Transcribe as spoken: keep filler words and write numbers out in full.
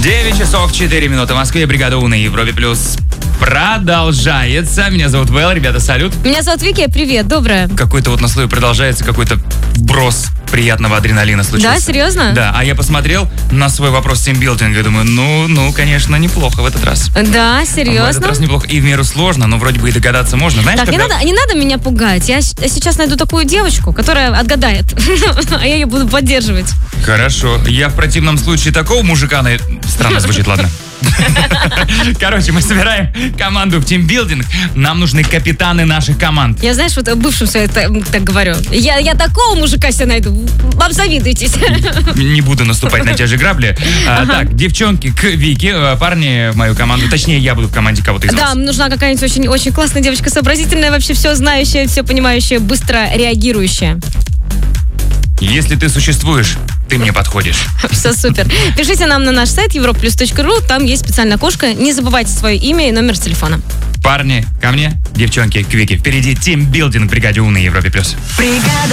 девять часов четыре минуты в Москве. Бригада У на Европе Плюс продолжается. Меня зовут Вэл, ребята, салют. Меня зовут Вики, привет, доброе. Какой-то вот на слое продолжается какой-то вброс приятного адреналина случился. Да, серьезно? Да, а я посмотрел на свой вопрос тимбилдинга и думаю, ну, ну, конечно, неплохо в этот раз. Да, серьезно? В этот раз неплохо. И в меру сложно, но вроде бы и догадаться можно. Знаешь, так, когда... не, надо, не надо меня пугать. Я сейчас найду такую девочку, которая отгадает, а я ее буду поддерживать. Хорошо. Я в противном случае такого мужика... На... Странно звучит, ладно. Короче, мы собираем команду в тимбилдинг. Нам нужны капитаны наших команд. Я, знаешь, вот бывшим все это так говорю. Я, я такого мужика себе найду. Вам завидуйтесь. Не буду наступать на те же грабли. А, ага. Так, девчонки к Вике, парни в мою команду. Точнее, я буду в команде кого-то из да, вас. Да, нужна какая-нибудь очень, очень классная девочка, сообразительная, вообще все знающая, все понимающая, быстро реагирующая. Если ты существуешь, ты мне подходишь. Все супер. Пишите нам на наш сайт европа плюс точка ру, там есть специальное окошко. Не забывайте свое имя и номер телефона. Парни, ко мне, девчонки, к Вике. Впереди тимбилдинг в бригаде У на Европе Плюс. Бригада